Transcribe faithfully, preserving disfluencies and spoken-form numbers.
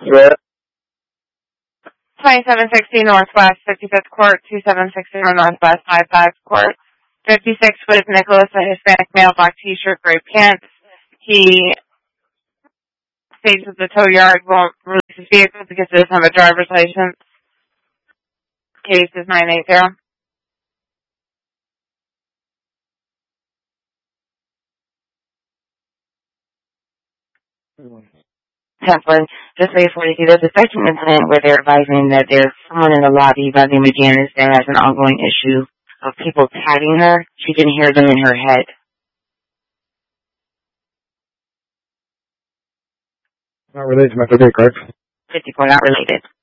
Yeah. twenty-seven sixty Northwest fifty-fifth Court, twenty-seven sixty Northwest fifty-fifth Court. fifty-six was Nicholas, a Hispanic male, black t-shirt, gray pants. He states that the tow yard won't release his vehicle because he doesn't have a driver's license. Case is nine eight zero. Templin, just wait for you. There's a second incident where they're advising that there's someone in the lobby by the name of Janice that has an ongoing issue of people tagging her. She can hear them in her head. Not related to Metro Bay, correct? fifty-four, not related.